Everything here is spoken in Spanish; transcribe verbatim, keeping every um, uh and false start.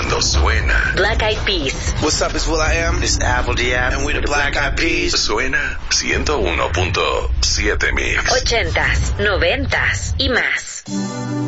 cuando suena. Black Eyed Peas. What's up, it's Will I Am. This is Apple Diab. And we the Black Eyed Peas. Suena ciento uno punto siete Mix. Ochentas, noventas y más.